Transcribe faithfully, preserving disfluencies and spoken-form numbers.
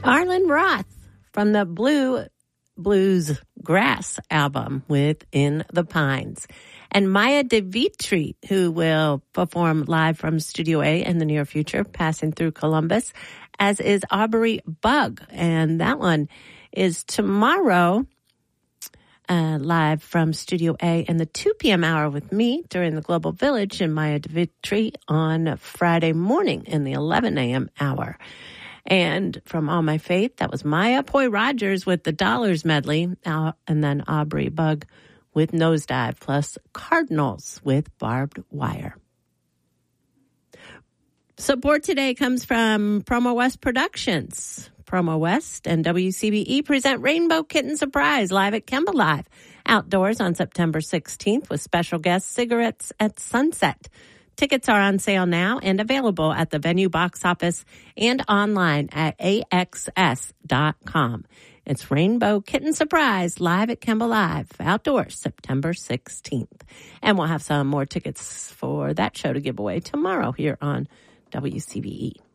Arlen Roth from the Blue Blues Grass album Within the Pines. And Maya DeVitri, who will perform live from Studio A in the near future, passing through Columbus, as is Aubrey Bug. And that one is tomorrow, uh, live from Studio A in the two p.m. hour with me during the Global Village, and Maya DeVitri on Friday morning in the eleven a.m. hour. And from All My Faith, that was Maya Poi Rogers with the Dollars medley, uh, and then Aubrey Bug with Nosedive, plus Cardinals with Barbed Wire. Support today comes from Promo West Productions. Promo West and W C B E present Rainbow Kitten Surprise live at Kemba Live, outdoors on September sixteenth with special guest Cigarettes at Sunset. Tickets are on sale now and available at the venue box office and online at A X S dot com. It's Rainbow Kitten Surprise live at Kemba Live, outdoors, September sixteenth. And we'll have some more tickets for that show to give away tomorrow here on W C B E.